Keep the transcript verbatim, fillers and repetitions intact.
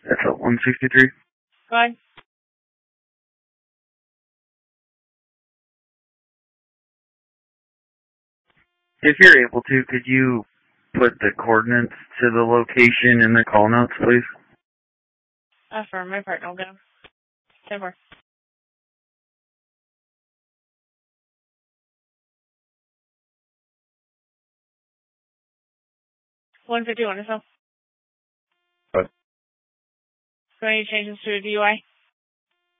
That's at one sixty-three. Go ahead. If you're able to, could you put the coordinates to the location in the call notes, please? Uh, for my partner will go. Never. one fifty-one or so. What? So any changes to a D U I?